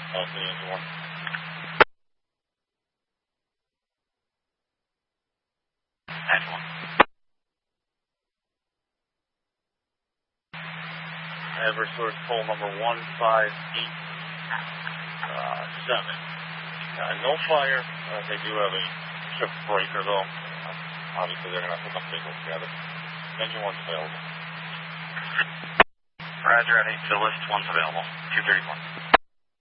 Okay, engine 1. Engine 1. Eversource pole number 158.7. No fire. They do have a trip breaker though. Obviously they're going to hook up vehicles together. Engine 1's available. Roger, at 8 Phyllis, 1's available. 231.